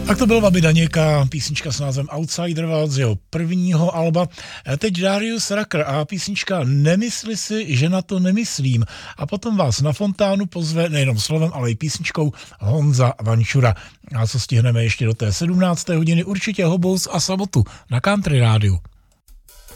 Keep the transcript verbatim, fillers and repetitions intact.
Tak to byl Babi Daněka, písnička s názvem Outsider z jeho prvního alba. Teď Darius Rucker a písnička Nemysli si, že na to nemyslím. A potom vás na fontánu pozve nejenom slovem, ale i písničkou Honza Vančura. A co stihneme ještě do té sedmnácté hodiny, určitě Hobous a Sabotu na Country rádiu.